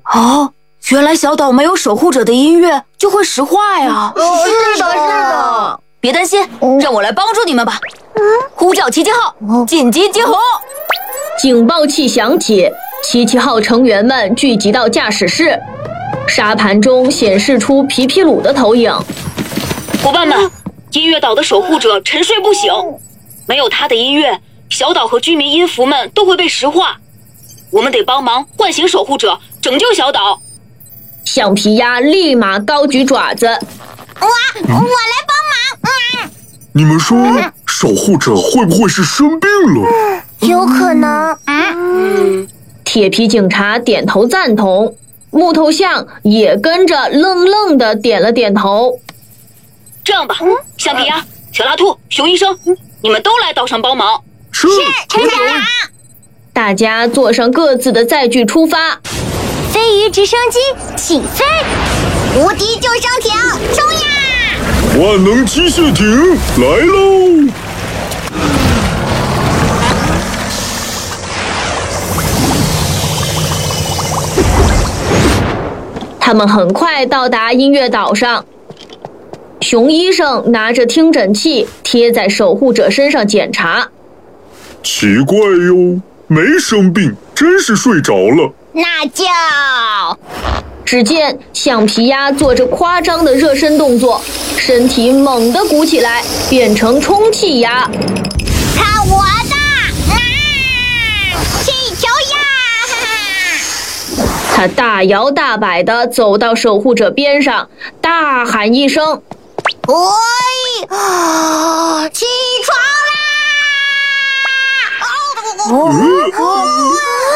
哦，原来小岛没有守护者的音乐就会石化呀！ 是的。 别担心，让我来帮助你们吧。呼叫77号，紧急集合！ 警报器响起，77号成员们聚集到驾驶室，沙盘中显示出皮皮鲁的投影。 伙伴们，音乐岛的守护者沉睡不醒，没有他的音乐，小岛和居民音符们都会被石化。我们得帮忙唤醒守护者，拯救小岛。 橡皮鸭立马高举爪子， 我来帮忙。 你们说，守护者会不会是生病了？ 有可能。 铁皮警察点头赞同，木头象也跟着愣愣地点了点头。 这样吧，橡皮鸭、小拉兔、熊医生，你们都来岛上帮忙。 是， 成长。 大家坐上各自的载具出发。 飞鱼直升机起飞，无敌救生艇冲呀！ 万能机械艇来喽！ 他们很快到达音乐岛上。熊医生拿着听诊器贴在守护者身上检查。 奇怪哟，没生病，真是睡着了。 那就…… 只见橡皮鸭做着夸张的热身动作，身体猛地鼓起来，变成充气鸭。 看我的！气球鸭！ 他大摇大摆地走到守护者边上，大喊一声：“ 喂，起床啦！”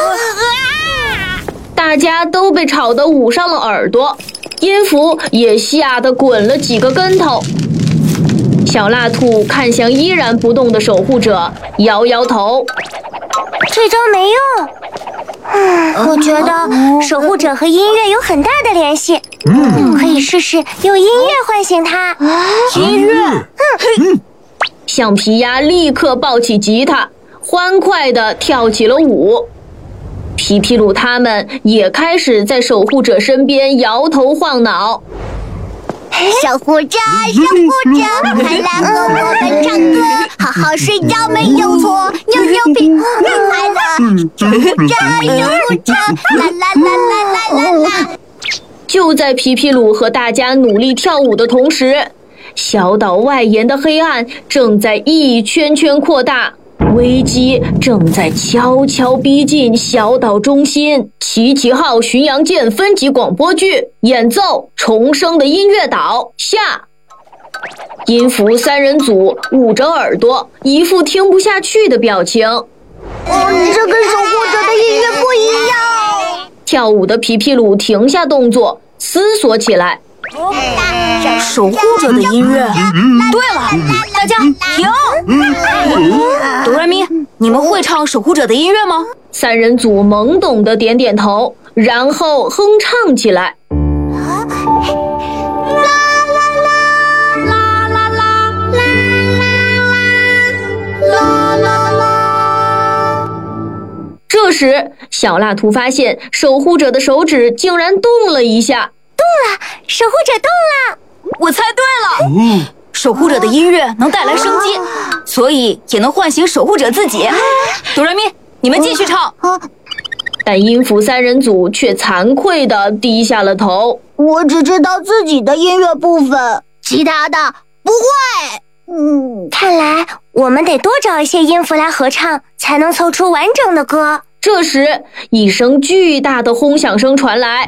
大家都被吵得捂上了耳朵，音符也吓得滚了几个跟头。小蜡兔看向依然不动的守护者，摇摇头：“ 这招没用。我觉得守护者和音乐有很大的联系，可以试试用音乐唤醒它。 音乐， 橡皮鸭立刻抱起吉他，欢快地跳起了舞。皮皮鲁他们也开始在守护者身边摇头晃脑。 守护者，快来和我们唱歌，好好睡觉没有错，扭扭屁股快乐。守护者，啦啦啦啦啦啦啦。 就在皮皮鲁和大家努力跳舞的同时，小岛外沿的黑暗正在一圈圈扩大。危机正在悄悄逼近小岛中心。77号巡洋舰分级广播剧演奏重生的音乐岛下。音符三人组捂着耳朵，一副听不下去的表情。 这跟守护者的音乐不一样。 跳舞的皮皮鲁停下动作，思索起来。 守护者的音乐。对了，大家停！哆来咪，你们会唱守护者的音乐吗？ 三人组懵懂地点点头，然后哼唱起来。这时，小蜡兔发现守护者的手指竟然动了一下。 动了，守护者动了！ 我猜对了，守护者的音乐能带来生机，所以也能唤醒守护者自己。哆来咪，你们继续唱。 但音符三人组却惭愧地低下了头。 我只知道自己的音乐部分，其他的不会。看来我们得多找一些音符来合唱，才能凑出完整的歌。 这时，一声巨大的轰响声传来。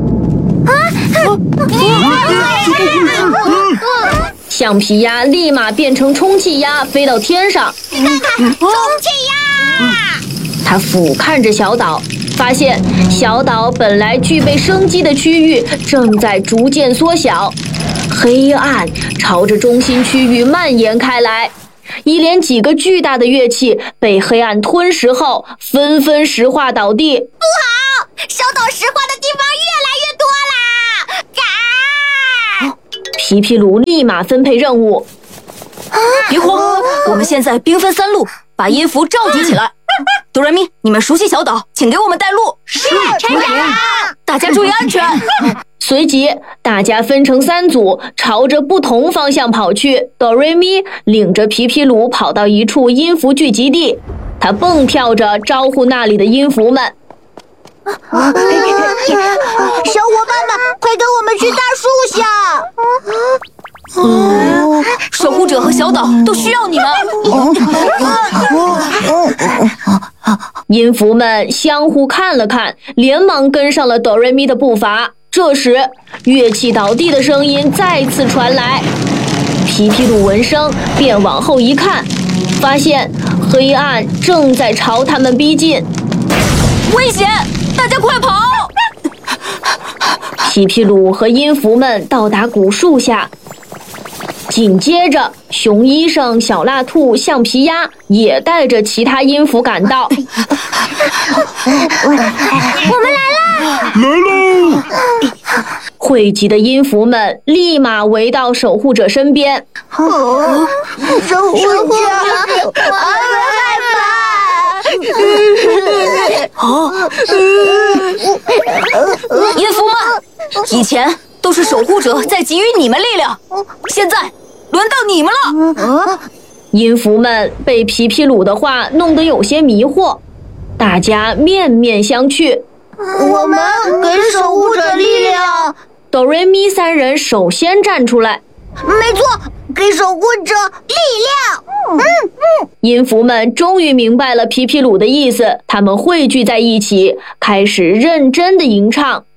橡皮鸭立马变成充气鸭，飞到天上。 你看看，充气鸭！ 他俯瞰着小岛，发现小岛本来具备生机的区域正在逐渐缩小，黑暗朝着中心区域蔓延开来。一连几个巨大的乐器被黑暗吞噬后，纷纷石化倒地。 不好，小岛石化的地方越来越多啦！ 皮皮鲁立马分配任务。 别慌，我们现在兵分三路，把音符召集起来。哆来咪，你们熟悉小岛，请给我们带路。 是，成长。 大大家注意安全。 随即，大家分成3组，朝着不同方向跑去。哆瑞咪领着皮皮鲁跑到一处音符聚集地，他蹦跳着招呼那里的音符们。 小伙伴们，快跟我们去大树下！ 守护者和小岛都需要你们。 音符们相互看了看，连忙跟上了哆瑞咪的步伐。这时，乐器倒地的声音再次传来。皮皮鲁闻声便往后一看，发现黑暗正在朝他们逼近。 危险！大家快跑！ 皮皮鲁和音符们到达古树下，紧接着，熊医生、小蜡兔、橡皮鸭也带着其他音符赶到。 我们来啦！ 来喽！ 汇集的音符们立马围到守护者身边。 守护者，我们害怕。 音符们，以前都是守护者在给予你们力量，现在轮到你们了。 音符们被皮皮鲁的话弄得有些迷惑，大家面面相觑。 我们给守护者力量。 哆瑞咪3人首先站出来。 没错，给守护者力量。 音符们终于明白了皮皮鲁的意思，他们汇聚在一起，开始认真的吟唱。